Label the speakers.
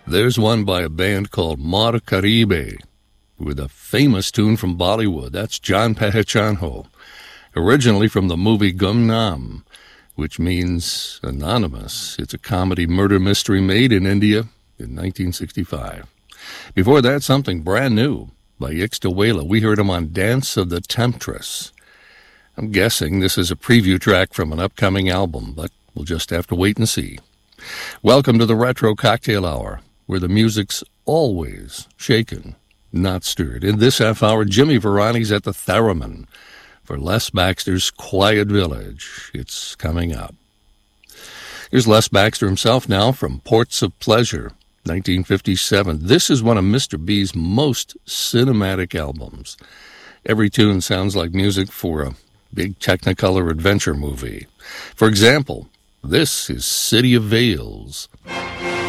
Speaker 1: There's one by a band called Mar Caribe with a famous tune from Bollywood. That's John Pehchanho, originally from the movie Gumnam, which means anonymous. It's a comedy murder mystery made in India in 1965. Before that, something brand new by Ixtawala. We heard him on Dance of the Temptress. I'm guessing this is a preview track from an upcoming album, but we'll just have to wait and see. Welcome to the Retro Cocktail Hour, where the music's always shaken, not stirred. In this half hour, Jimmy Varani's at the Theremin for Les Baxter's Quiet Village. It's coming up. Here's Les Baxter himself now from Ports of Pleasure, 1957. This is one of Mr. B's most cinematic albums. Every tune sounds like music for a big Technicolor adventure movie. For example, this is City of Vales.